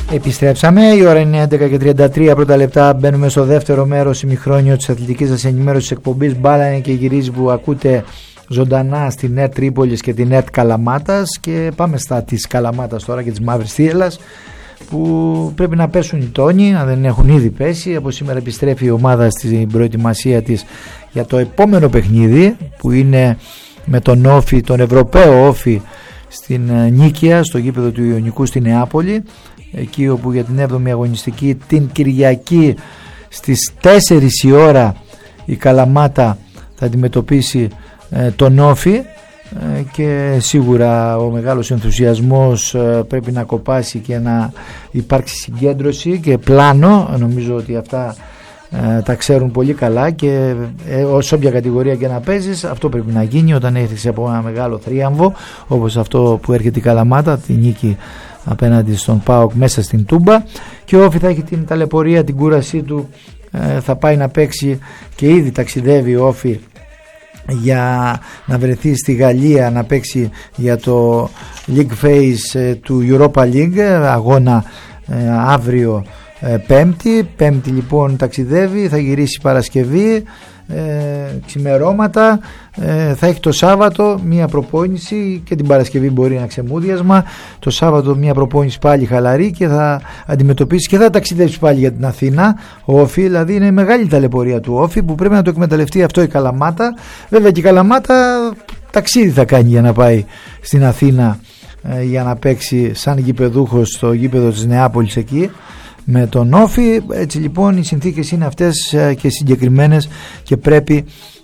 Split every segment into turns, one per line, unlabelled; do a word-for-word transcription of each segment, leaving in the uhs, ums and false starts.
Επιστρέψαμε, η ώρα είναι έντεκα και τριάντα τρία πρώτα λεπτά. Μπαίνουμε στο δεύτερο μέρος ημιχρόνιο της αθλητικής σας ενημέρωσης εκπομπής Μπάλα είναι και γυρίζει, που ακούτε ζωντανά στην ΕΡΤ Τρίπολης και την ΕΡΤ Καλαμάτας. Και πάμε στα της Καλαμάτας τώρα και της Μαύρης Θύελλας, που πρέπει να πέσουν οι τόνοι, αν δεν έχουν ήδη πέσει. Από σήμερα επιστρέφει η ομάδα στην προετοιμασία της για το επόμενο παιχνίδι, που είναι με τον Όφη, τον Ευρωπαίο Όφη, στην Νίκαια, στο γήπεδο του Ιωνικού στη Νεάπολη, εκεί όπου για την έβδομη αγωνιστική την Κυριακή στις τέσσερις η ώρα η Καλαμάτα θα αντιμετωπίσει ε, τον Όφη, ε, και σίγουρα ο μεγάλος ενθουσιασμός ε, πρέπει να κοπάσει και να υπάρξει συγκέντρωση και πλάνο. Νομίζω ότι αυτά ε, τα ξέρουν πολύ καλά, και ε, ως όποια κατηγορία και να παίζεις, αυτό πρέπει να γίνει όταν έρθεις από ένα μεγάλο θρίαμβο όπως αυτό που έρχεται η Καλαμάτα, τη νίκη απέναντι στον ΠΑΟΚ μέσα στην Τούμπα. Και ο Όφη θα έχει την ταλαιπωρία, την κούρασή του, ε, θα πάει να παίξει, και ήδη ταξιδεύει ο Όφη για να βρεθεί στη Γαλλία να παίξει για το League Phase ε, του Europa League, αγώνα ε, αύριο ε, Πέμπτη. Πέμπτη λοιπόν ταξιδεύει, θα γυρίσει Παρασκευή ε, ξημερώματα, ε, θα έχει το Σάββατο μία προπόνηση, και την Παρασκευή μπορεί ένα ξεμούδιασμα, το Σάββατο μία προπόνηση πάλι χαλαρή, και θα αντιμετωπίσει και θα ταξιδέψει πάλι για την Αθήνα ο Όφη. Δηλαδή είναι μεγάλη ταλαιπωρία του Όφη, που πρέπει να το εκμεταλλευτεί αυτό η Καλαμάτα. Βέβαια και η Καλαμάτα ταξίδι θα κάνει για να πάει στην Αθήνα, ε, για να παίξει σαν γηπεδούχος στο γήπεδο της Νεάπολης εκεί με τον Όφη. Έτσι λοιπόν οι συνθήκες είναι αυτές ε, και συγκεκριμένες, και πρέπει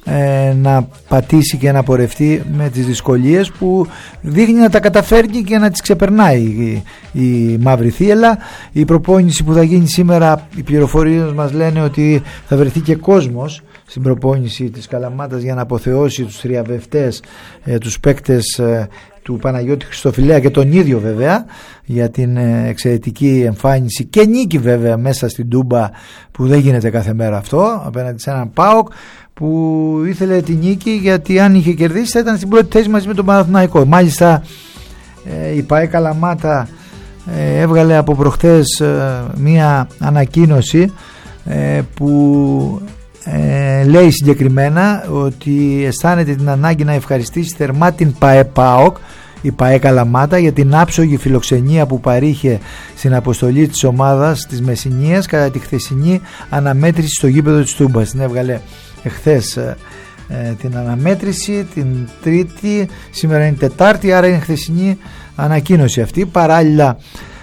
ε, να πατήσει και να πορευτεί με τις δυσκολίες που δείχνει να τα καταφέρνει και να τις ξεπερνάει η, η Μαύρη Θύελλα. Η προπόνηση που θα γίνει σήμερα, οι πληροφορίες μας λένε ότι θα βρεθεί και κόσμος στην προπόνηση της Καλαμάτας για να αποθεώσει τους θριαβευτές, ε, τους παίκτες ε, του Παναγιώτη Χριστοφιλέα, και τον ίδιο βέβαια, για την εξαιρετική εμφάνιση και νίκη βέβαια μέσα στην Τούμπα, που δεν γίνεται κάθε μέρα αυτό, απέναντι σε έναν ΠΑΟΚ που ήθελε τη νίκη, γιατί αν είχε κερδίσει θα ήταν στην πρώτη θέση μαζί με τον Παναθηναϊκό. Μάλιστα ε, η ΠΑΕ Καλαμάτα ε, έβγαλε από προχτές ε, μία ανακοίνωση ε, που ε, λέει συγκεκριμένα ότι αισθάνεται την ανάγκη να ευχαριστήσει θερμά την ΠΑΕ ΠΑΟΚ, η ΠΑΕ Καλαμάτα, για την άψογη φιλοξενία που παρήχε στην αποστολή της ομάδας της Μεσσηνίας κατά τη χθεσινή αναμέτρηση στο γήπεδο της Τούμπας. Την έβγαλε εχθές ε, ε, την αναμέτρηση, την Τρίτη, σήμερα είναι Τετάρτη, άρα είναι χθεσινή ανακοίνωση αυτή. Παράλληλα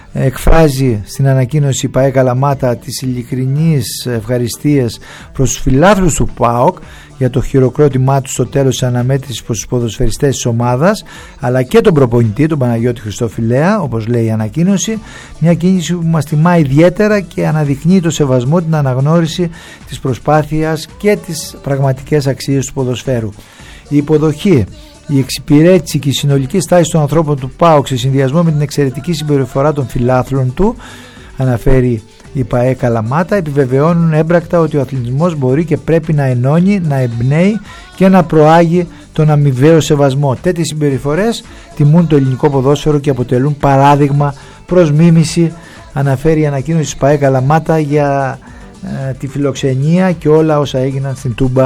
εκφράζει στην ανακοίνωση η ΠΑΕ Καλαμάτα τις ειλικρινείς ευχαριστίες προς τους φιλάθλους του ΠΑΟΚ για το χειροκρότημά του στο τέλος της αναμέτρησης προς τους ποδοσφαιριστές της ομάδας, αλλά και τον προπονητή, τον Παναγιώτη Χριστοφιλέα, όπως λέει η ανακοίνωση. Μια κίνηση που μας τιμά ιδιαίτερα και αναδεικνύει το σεβασμό, την αναγνώριση της προσπάθειας και τις πραγματικές αξίες του ποδοσφαίρου. Η υποδοχή, η εξυπηρέτηση και η συνολική στάση των ανθρώπων του ΠΑΟΚ σε συνδυασμό με την εξαιρετική συμπεριφορά των φιλάθλων του, αναφέρει η ΠΑΕ Καλαμάτα, επιβεβαιώνουν έμπρακτα ότι ο αθλητισμός μπορεί και πρέπει να ενώνει, να εμπνέει και να προάγει τον αμοιβαίο σεβασμό. Τέτοιες συμπεριφορές τιμούν το ελληνικό ποδόσφαιρο και αποτελούν παράδειγμα προς μίμηση, αναφέρει η ανακοίνωση της ΠΑΕ Καλαμάτα για ε, τη φιλοξενία και όλα όσα έγιναν στην Τούμπα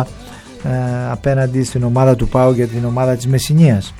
ε, απέναντι στην ομάδα του ΠΑΟΚ για την ομάδα της Μεσσηνίας.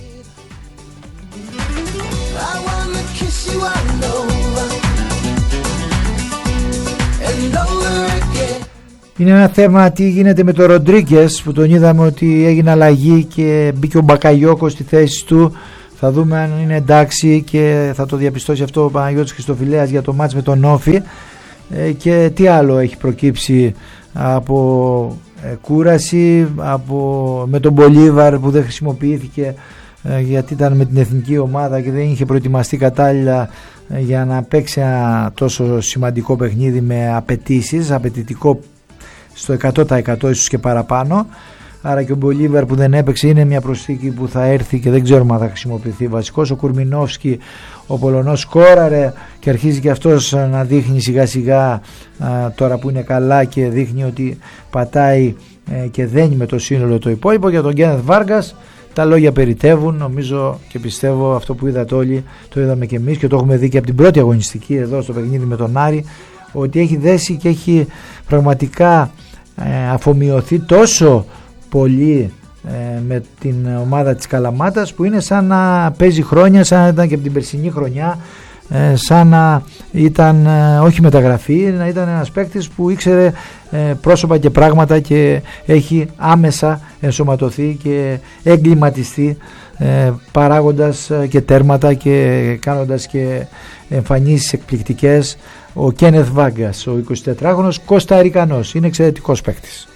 Είναι ένα θέμα τι γίνεται με τον Ροντρίγκες, που τον είδαμε ότι έγινε αλλαγή και μπήκε ο Μπακαγιώκος στη θέση του. Θα δούμε αν είναι εντάξει και θα το διαπιστώσει αυτό ο Παναγιώτης Χριστοφιλέας για το μάτς με τον Όφη. Ε, και τι άλλο έχει προκύψει από ε, κούραση, από, με τον Μπολίβαρ που δεν χρησιμοποιήθηκε ε, γιατί ήταν με την εθνική ομάδα και δεν είχε προετοιμαστεί κατάλληλα ε, για να παίξει ένα τόσο σημαντικό παιχνίδι με απαιτήσεις, απαιτητικό στο εκατό τοις εκατό ίσως και παραπάνω. Άρα και ο Μπολίβαρ που δεν έπαιξε είναι μια προσθήκη που θα έρθει και δεν ξέρουμε αν θα χρησιμοποιηθεί βασικός. Ο Κουρμινόφσκι, ο Πολωνός, σκόραρε και αρχίζει και αυτός να δείχνει σιγά σιγά α, τώρα που είναι καλά και δείχνει ότι πατάει ε, και δένει με το σύνολο το υπόλοιπο. Για τον Γκένεθ Βάργκας τα λόγια περιτεύουν, νομίζω και πιστεύω αυτό που είδατε όλοι, το είδαμε και εμείς και το έχουμε δει και από την πρώτη αγωνιστική εδώ στο παιχνίδι με τον Άρη, ότι έχει δέσει και έχει πραγματικά ε, αφομοιωθεί τόσο πολύ ε, με την ομάδα της Καλαμάτας, που είναι σαν να παίζει χρόνια, σαν να ήταν και από την περσινή χρονιά, ε, σαν να ήταν ε, όχι μεταγραφή, να ήταν ένας παίκτης που ήξερε ε, πρόσωπα και πράγματα και έχει άμεσα ενσωματωθεί και εγκληματιστεί, ε, παράγοντας και τέρματα και κάνοντας και εμφανίσεις εκπληκτικές. Ο Κένεθ Βάγκας, ο εικοσιτετράχρονος Κοσταρικανός, είναι εξαιρετικός παίκτης.